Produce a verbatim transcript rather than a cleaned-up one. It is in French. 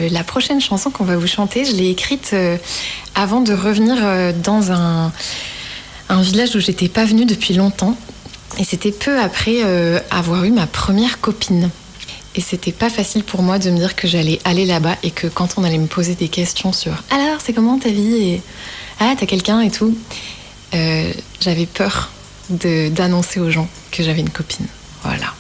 le, la prochaine chanson qu'on va vous chanter, je l'ai écrite euh, avant de revenir euh, dans un, un village où j'étais pas venue depuis longtemps. Et c'était peu après euh, avoir eu ma première copine. Et c'était pas facile pour moi de me dire que j'allais aller là-bas et que quand on allait me poser des questions sur « Alors, c'est comment ta vie ?» et « Ah, t'as quelqu'un ?» et tout, euh, j'avais peur de, d'annoncer aux gens que j'avais une copine. Voilà.